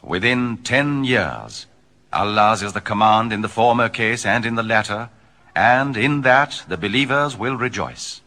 within 10 years. Allah's is the command in the former case and in the latter, and in that the believers will rejoice.